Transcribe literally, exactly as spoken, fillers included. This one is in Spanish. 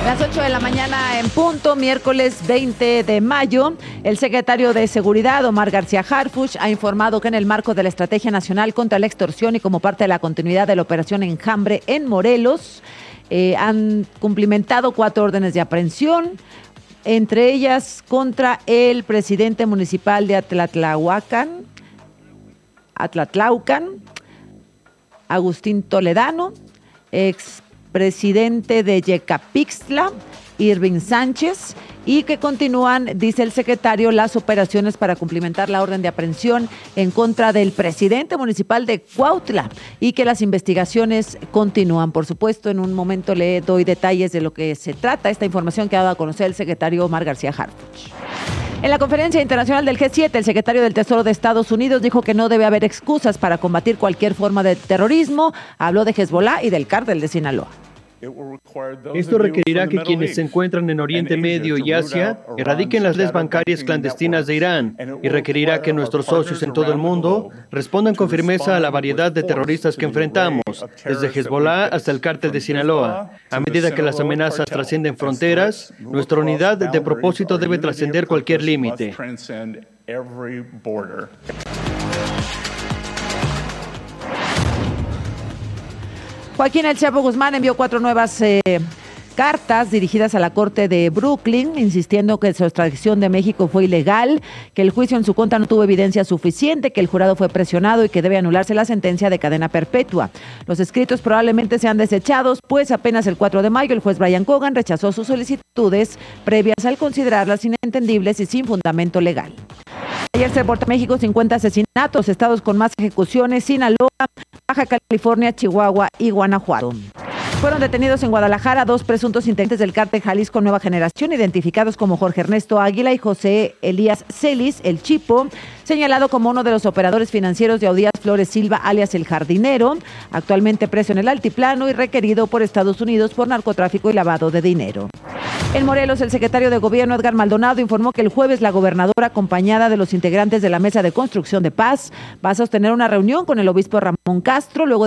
Las ocho de la mañana en punto, miércoles veinte de mayo, el secretario de Seguridad, Omar García Harfuch, ha informado que en el marco de la Estrategia Nacional contra la Extorsión y como parte de la continuidad de la Operación Enjambre en Morelos, eh, han cumplimentado cuatro órdenes de aprehensión, entre ellas contra el presidente municipal de Atlatlahuacan, Atlatlaucan, Agustín Toledano, ex presidente de Yecapixtla, Irving Sánchez, y que continúan, dice el secretario, las operaciones para cumplimentar la orden de aprehensión en contra del presidente municipal de Cuautla y que las investigaciones continúan. Por supuesto, en un momento le doy detalles de lo que se trata, esta información que ha dado a conocer el secretario Omar García Harfuch. En la conferencia internacional del G siete, el secretario del Tesoro de Estados Unidos dijo que no debe haber excusas para combatir cualquier forma de terrorismo. Habló de Hezbollah y del cártel de Sinaloa. Esto requerirá que quienes se encuentran en Oriente Medio y Asia erradiquen las redes bancarias clandestinas de Irán y requerirá que nuestros socios en todo el mundo respondan con firmeza a la variedad de terroristas que enfrentamos, desde Hezbollah hasta el cártel de Sinaloa. A medida que las amenazas trascienden fronteras, nuestra unidad de propósito debe trascender cualquier límite. Joaquín El Chapo Guzmán envió cuatro nuevas eh, cartas dirigidas a la Corte de Brooklyn, insistiendo que su extradición de México fue ilegal, que el juicio en su contra no tuvo evidencia suficiente, que el jurado fue presionado y que debe anularse la sentencia de cadena perpetua. Los escritos probablemente sean desechados, pues apenas el cuatro de mayo el juez Brian Cogan rechazó sus solicitudes previas al considerarlas inentendibles y sin fundamento legal. Ayer se reportó en México cincuenta asesinatos, estados con más ejecuciones: Sinaloa, Baja California, Chihuahua y Guanajuato. Fueron detenidos en Guadalajara dos presuntos integrantes del cártel Jalisco Nueva Generación, identificados como Jorge Ernesto Águila y José Elías Celis, el Chipo, señalado como uno de los operadores financieros de Audías Flores Silva, alias El Jardinero, actualmente preso en el Altiplano y requerido por Estados Unidos por narcotráfico y lavado de dinero. En Morelos, el secretario de Gobierno, Edgar Maldonado, informó que el jueves la gobernadora, acompañada de los integrantes de la Mesa de Construcción de Paz, va a sostener una reunión con el obispo Ramón Castro, luego